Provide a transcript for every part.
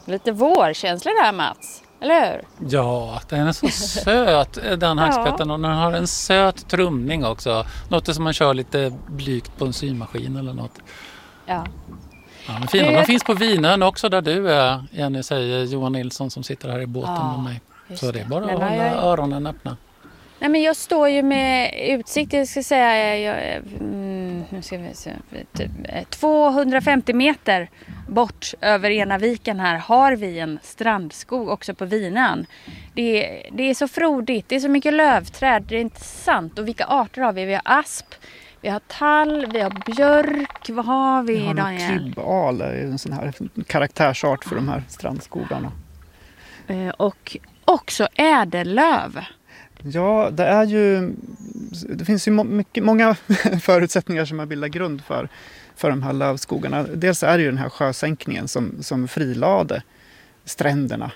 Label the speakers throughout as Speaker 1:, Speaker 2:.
Speaker 1: Lite vårkänsla där, Mats. Eller hur?
Speaker 2: Ja, den är så söt, den hackspetten. Och den har en söt trumning också. Något som man kör lite blygt på en symaskin eller något.
Speaker 1: Ja.
Speaker 2: Ja, men fina. De finns på Vinön också där du är, Jenny, säger Johan Nilsson som sitter här i båten med mig. Så det är bara att hålla öronen öppna.
Speaker 1: Nej, men jag står ju med utsikt, jag ska säga, nu ska vi se, 250 meter bort över ena viken här har vi en strandskog också på Vinön. Det är så frodigt, det är så mycket lövträd, det är inte sant. Och vilka arter har vi? Vi har asp, vi har tall, vi har björk, vad har vi, Daniel?
Speaker 3: Vi har klibbal, en sån här karaktärsart för de här strandskogarna.
Speaker 1: Och också ädellöv.
Speaker 3: Ja, det finns ju många förutsättningar som har bildat grund för de här lövskogarna. Dels är det ju den här sjösänkningen som frilade stränderna.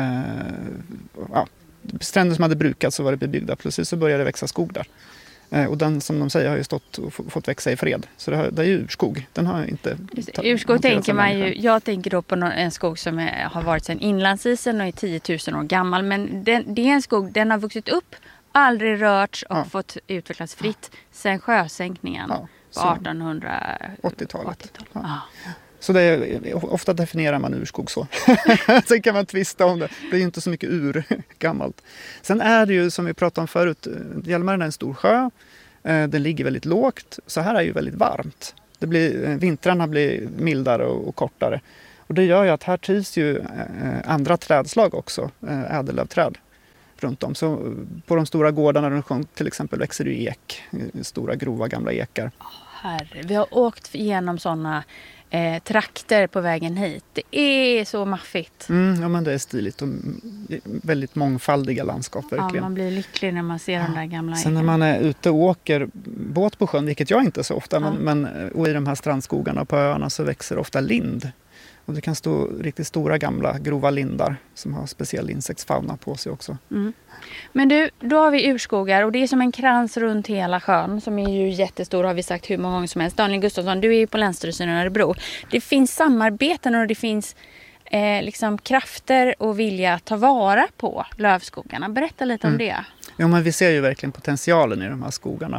Speaker 3: Stränder som hade brukats och varit bebyggda, plötsligt så började det växa skog där. Och den, som de säger, har ju stått och fått växa i fred. Så det är ju urskog. Den har inte...
Speaker 1: Urskog tänker man ju, jag tänker då på en skog som har varit sedan inlandsisen och är 10 000 år gammal. Men det är en skog, den har vuxit upp, aldrig rörts och fått utvecklas fritt sedan sjösänkningen på 1880-talet.
Speaker 3: Ja. Så det är, ofta definierar man urskog så. Sen kan man tvista om det. Det är ju inte så mycket gammalt. Sen är det ju, som vi pratade om förut, Hjälmaren är en stor sjö. Den ligger väldigt lågt. Så här är ju väldigt varmt. Vintrarna blir mildare och kortare. Och det gör ju att här trivs ju andra trädslag också. Ädellövträd runt om. Så på de stora gårdarna runt om till exempel växer det ek. Stora grova gamla ekar.
Speaker 1: Vi har åkt igenom sådana trakter på vägen hit. Det är så maffigt.
Speaker 3: Ja, men det är stiligt och väldigt mångfaldiga landskap verkligen.
Speaker 1: Ja, man blir lycklig när man ser de där gamla.
Speaker 3: Sen när man är ute och åker båt på sjön, vilket jag inte så ofta, och i de här strandskogarna på öarna så växer ofta lind. Och det kan stå riktigt stora gamla grova lindar som har speciell insektsfauna på sig också.
Speaker 1: Mm. Men du, då har vi urskogar och det är som en krans runt hela sjön som är ju jättestor, har vi sagt hur många gånger som helst. Daniel Gustafsson, du är ju på Länsstyrelsen i Örebro. Det finns samarbeten och det finns liksom krafter och vilja att ta vara på lövskogarna. Berätta lite om det.
Speaker 3: Ja, men vi ser ju verkligen potentialen i de här skogarna.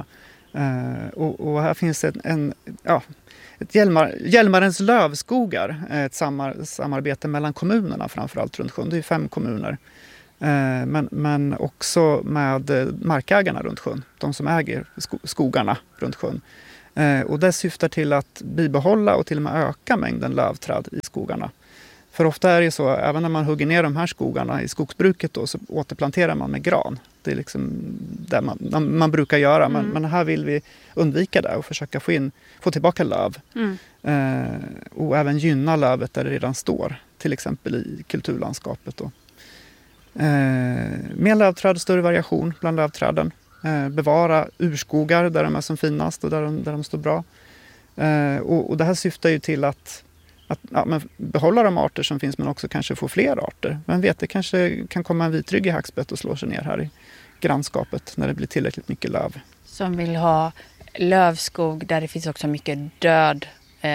Speaker 3: Och här finns Hjälmarens lövskogar, ett samarbete mellan kommunerna framförallt runt sjön. Det är 5 kommuner. Men också med markägarna runt sjön. De som äger skogarna runt sjön. Och det syftar till att bibehålla och till och med öka mängden lövträd i skogarna. För ofta är det så, även när man hugger ner de här skogarna i skogsbruket då, så återplanterar man med gran. Det är liksom det man brukar göra. Men här vill vi undvika det och försöka få tillbaka löv. Och även gynna lövet där det redan står. Till exempel i kulturlandskapet då. Mer lövträd och större variation bland lövträden. Bevara urskogar där de är som finast och där de står bra. Och det här syftar ju till att behålla de arter som finns men också kanske få fler arter. Men vet, det kanske kan komma en vitryggig hackspett och slå sig ner här i grannskapet när det blir tillräckligt mycket löv.
Speaker 1: Som vill ha lövskog där det finns också mycket död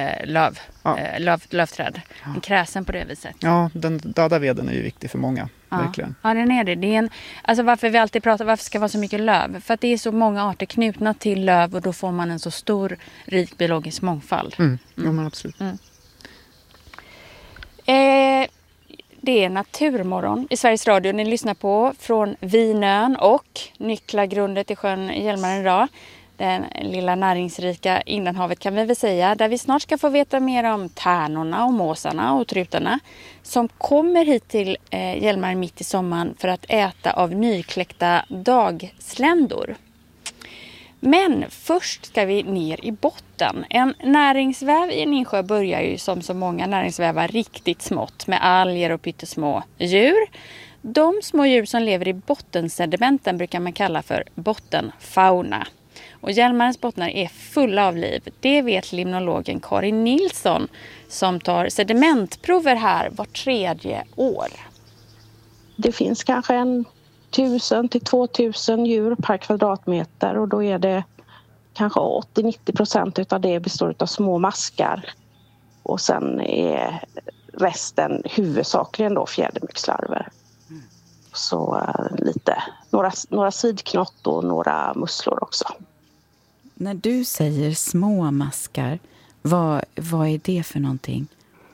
Speaker 1: lövträd. En kräsen på det viset.
Speaker 3: Ja, den döda veden är ju viktig för många. Verkligen.
Speaker 1: Ja, den är det. Det är alltså varför vi alltid pratar varför ska det vara så mycket löv? För att det är så många arter knutna till löv och då får man en så stor, rik biologisk mångfald.
Speaker 3: Ja, men absolut.
Speaker 1: Det är Naturmorgon i Sveriges Radio ni lyssnar på från Vinön och Nycklagrundet i sjön Hjälmaren idag. Den lilla näringsrika innanhavet kan vi väl säga. Där vi snart ska få veta mer om tärnorna och måsarna och trutarna. Som kommer hit till Hjälmaren mitt i sommaren för att äta av nykläckta dagsländor. Men först ska vi ner i botten. En näringsväv i en insjö börjar ju som så många näringsvävar riktigt smått med alger och pyttesmå djur. De små djur som lever i bottensedimenten brukar man kalla för bottenfauna. Och Hjälmarens bottnar är fulla av liv. Det vet limnologen Karin Nilsson som tar sedimentprover här var 3:e år.
Speaker 4: Det finns kanske 1000 till 2000 djur per kvadratmeter och då är det kanske 80-90% av det består av små maskar. Och sen är resten huvudsakligen då fjädermyggslarver. Så några sidknott och några musslor också.
Speaker 5: När du säger små maskar, vad är det för någonting?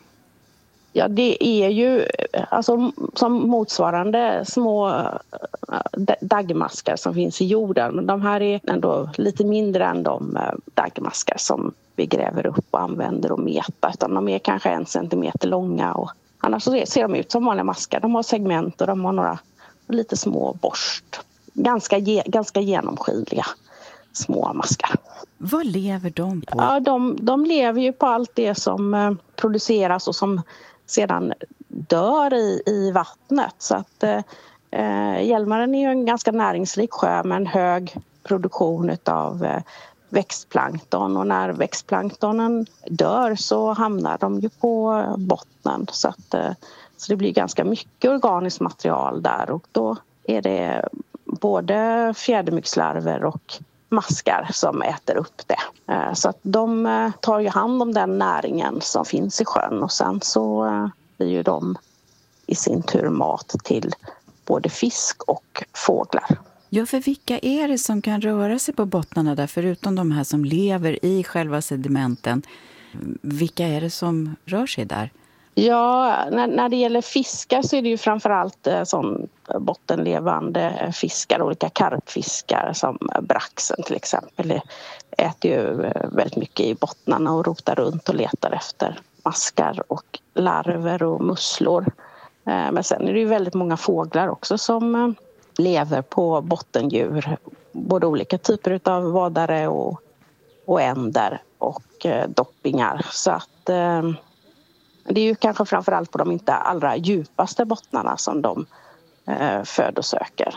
Speaker 4: Ja, det är ju alltså som motsvarande små daggmaskar som finns i jorden. Men de här är ändå lite mindre än de daggmaskar som vi gräver upp och använder och meta. Utan de är kanske 1 centimeter långa. Och annars så ser de ut som vanliga maskar. De har segment och de har några lite små borst. Ganska genomskinliga små maskar.
Speaker 5: Vad lever de på?
Speaker 4: Ja, de lever ju på allt det som produceras och som sedan dör i vattnet. Så att Hjälmaren är ju en ganska näringsrik sjö med en hög produktion av växtplankton. Och när växtplanktonen dör så hamnar de ju på bottnen. Så det blir ganska mycket organiskt material där. Och då är det både fjädermyggslarver och maskar som äter upp det. Så att de tar ju hand om den näringen som finns i sjön och sen så blir ju de i sin tur mat till både fisk och fåglar.
Speaker 5: Ja, för vilka är det som kan röra sig på bottnarna där förutom de här som lever i själva sedimenten? Vilka är det som rör sig där? Ja,
Speaker 4: när det gäller fiskar så är det ju framförallt sån bottenlevande fiskar, olika karpfiskar som braxen till exempel. Det äter ju väldigt mycket i bottnarna och rotar runt och letar efter maskar och larver och musslor. Men sen är det ju väldigt många fåglar också som lever på bottendjur. Både olika typer av vadare och änder och doppingar. Så att det är ju kanske framförallt på de inte allra djupaste bottnarna som de födosöker.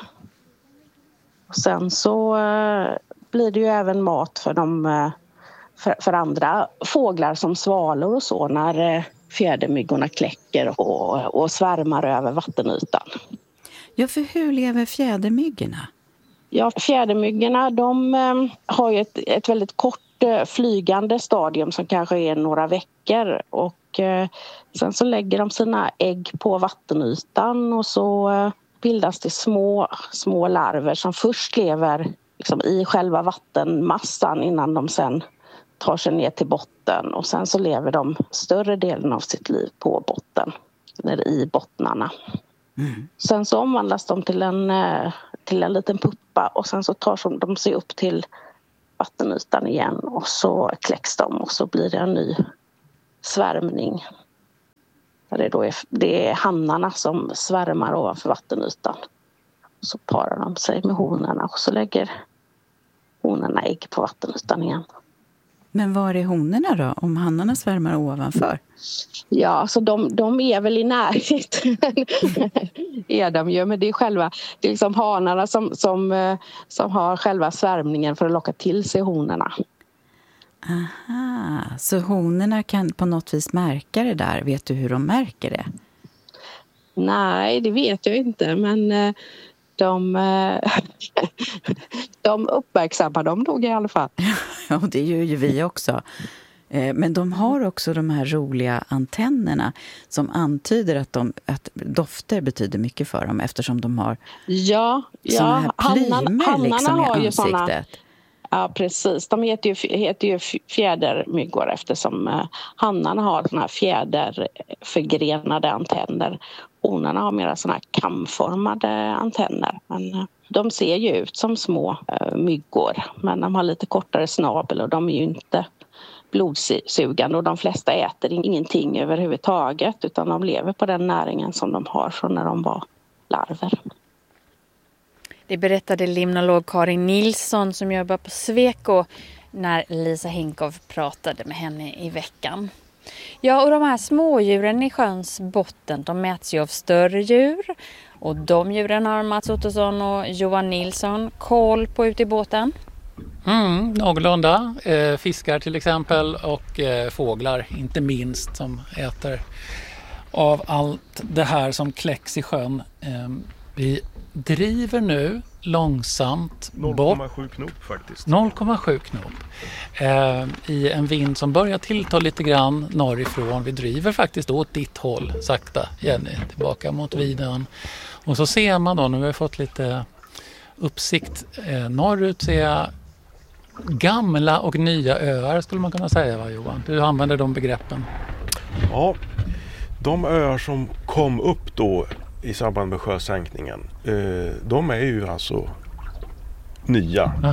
Speaker 4: Och sen så blir det ju även mat för andra fåglar som svalor och så när fjädermyggorna kläcker och svärmar över vattenytan.
Speaker 5: Ja, för hur lever fjädermyggorna?
Speaker 4: Ja, fjädermyggorna de har ju ett väldigt kort flygande stadium som kanske är några veckor och sen så lägger de sina ägg på vattenytan och så bildas det små larver som först lever liksom i själva vattenmassan innan de sen tar sig ner till botten och sen så lever de större delen av sitt liv på botten eller i bottnarna. Mm. Sen så omvandlas de till en liten puppa och sen så tar de sig upp till vattenytan igen och så kläcks de och så blir det en ny svärmning. Det är hannarna som svärmar ovanför vattenytan. Och så parar de sig med honorna och så lägger honorna ägg på vattenytan igen.
Speaker 5: Men var är honorna då om hannarna svärmar ovanför?
Speaker 4: Ja, så de är väl i närheten. är de ju, men det är liksom hanarna som har själva svärmningen för att locka till sig honorna.
Speaker 5: Aha, så honorna kan på något vis märka det där. Vet du hur de märker det?
Speaker 4: Nej, det vet jag inte, men de uppmärksammar dem nog i alla fall.
Speaker 5: Ja, det gör ju vi också. Men de har också de här roliga antennerna som antyder att dofter betyder mycket för dem eftersom de har såna här plymer liksom i ansiktet.
Speaker 4: Såna, ja, precis. De heter ju fjädermyggor eftersom hannarna har såna här fjäderförgrenade antenner. Honorna har mera såna här kamformade antenner. Men de ser ju ut som små myggor. Men de har lite kortare snabel och de är ju inte blodsugande. Och de flesta äter ingenting överhuvudtaget utan de lever på den näringen som de har från när de var larver.
Speaker 1: Det berättade limnolog Karin Nilsson som jobbar på Sweco när Lisa Hinkov pratade med henne i veckan. Ja, och de här smådjuren i sjöns botten, de mäts ju av större djur. Och de djuren har Mats Ottosson och Johan Nilsson koll på ute i båten.
Speaker 2: Någorlunda. Fiskar till exempel och fåglar inte minst som äter av allt det här som kläcks i sjön. Vi driver nu långsamt bort
Speaker 6: 0,7 knop faktiskt.
Speaker 2: 0,7 knop i en vind som börjar tillta lite grann norrifrån. Vi driver faktiskt åt ditt håll sakta, Jenny, tillbaka mot Vidön. Och så ser man då, nu har vi fått lite uppsikt norrut, ser jag gamla och nya öar skulle man kunna säga, va, Johan? Du använder de begreppen.
Speaker 6: Ja, de öar som kom upp då i samband med sjösänkningen, de är ju alltså nya.
Speaker 2: Ja.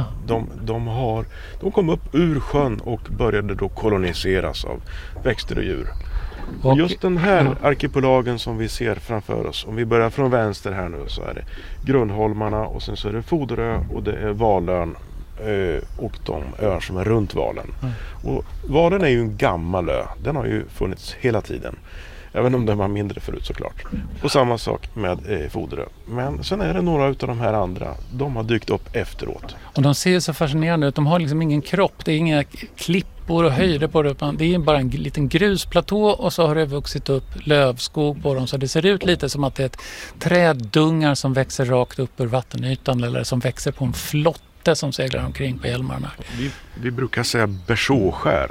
Speaker 6: De kom upp ur sjön och började då koloniseras av växter och djur.
Speaker 2: Och
Speaker 6: just den här arkipelagen som vi ser framför oss, om vi börjar från vänster här nu, så är det Grundholmarna och sen så är det Foderö och det är Valön och de öar som är runt Valen. Och Valen är ju en gammal ö, den har ju funnits hela tiden. Även om den var mindre förut såklart. Och samma sak med Foderö. Men sen är det några av de här andra. De har dykt upp efteråt.
Speaker 2: Och de ser så fascinerande ut. De har liksom ingen kropp. Det är inga klippor och höjder på det. Det är bara en liten grusplatå och så har det vuxit upp lövskog på dem. Så det ser ut lite som att det är ett träddungar som växer rakt upp ur vattenytan. Eller som växer på en flotte som seglar omkring på Hjälmarna.
Speaker 6: Vi brukar säga bersåskär.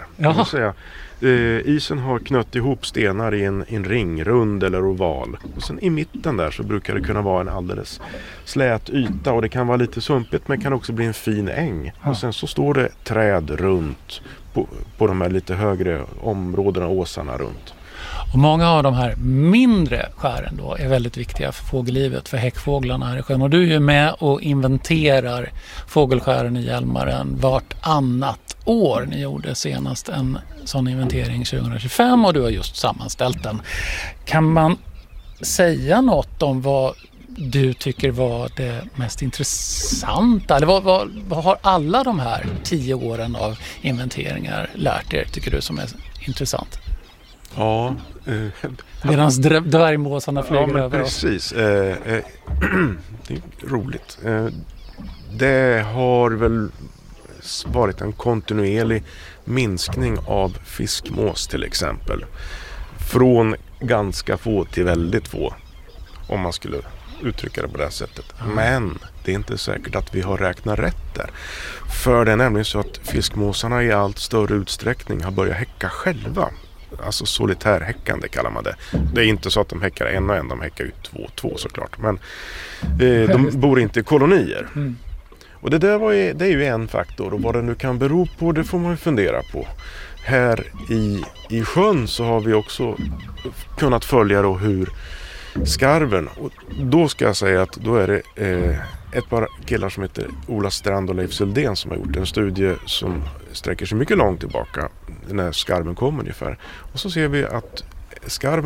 Speaker 6: Isen har knött ihop stenar i en ring, rund eller oval. Och sen i mitten där så brukar det kunna vara en alldeles slät yta. Och det kan vara lite sumpigt men kan också bli en fin äng. Och sen så står det träd runt på de här lite högre områdena, åsarna runt.
Speaker 2: Och många av de här mindre skären då är väldigt viktiga för fågellivet, för häckfåglarna här i sjön. Och du är ju med och inventerar fågelskären i Hjälmaren vartannat år. Ni gjorde senast en sån inventering 2025 och du har just sammanställt den. Kan man säga något om vad du tycker var det mest intressanta? Eller vad har alla de här 10 åren av inventeringar lärt er, tycker du, som är intressant?
Speaker 6: Ja.
Speaker 2: Medan dvärgmåsarna flyger över oss.
Speaker 6: Precis. Det är roligt. Det har väl varit en kontinuerlig minskning av fiskmås till exempel. Från ganska få till väldigt få. Om man skulle uttrycka det på det här sättet. Men det är inte säkert att vi har räknat rätt där. För det är nämligen så att fiskmåsarna i allt större utsträckning har börjat häcka själva. Alltså solitärhäckande kallar man det. Det är inte så att de häckar en och en, de häckar ju två såklart. Men de bor inte i kolonier. Och det är ju en faktor. Och vad det nu kan bero på, det får man ju fundera på. Här i sjön så har vi också kunnat följa då hur skarven, och då ska jag säga att då är det ett par killar som heter Ola Strand och Leif Sildén som har gjort en studie som sträcker sig mycket långt tillbaka när skarven kom ungefär. Och så ser vi att skarven